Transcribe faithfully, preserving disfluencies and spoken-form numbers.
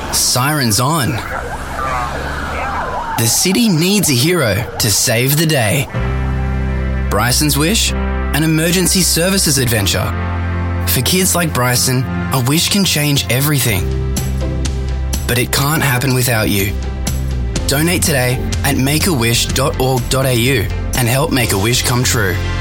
Sirens on. The city needs a hero to save the day. Bryson's Wish, an emergency services adventure. For kids like Bryson, a wish can change everything. But it can't happen without you. Donate today at make a wish dot org dot a u and help make a wish come true.